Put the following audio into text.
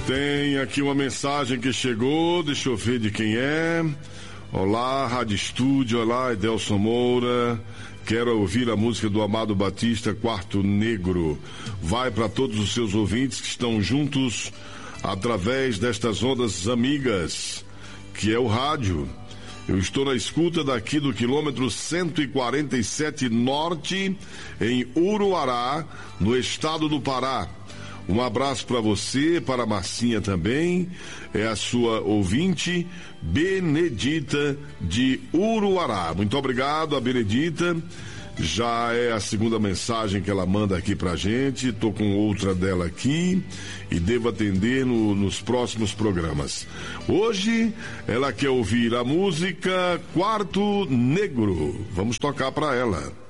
Tem aqui uma mensagem que chegou, deixa eu ver de quem é. Olá, Rádio Estúdio, olá, Edelson Moura. Quero ouvir a música do Amado Batista, Quarto Negro. Vai para todos os seus ouvintes que estão juntos através destas ondas amigas, que é o rádio. Eu estou na escuta daqui do quilômetro 147 Norte, em Uruará, no estado do Pará. Um abraço para você, para a Marcinha também, é a sua ouvinte, Benedita de Uruará. Muito obrigado a Benedita, já é a segunda mensagem que ela manda aqui pra gente, tô com outra dela aqui e devo atender nos próximos programas. Hoje ela quer ouvir a música Quarto Negro, vamos tocar pra ela.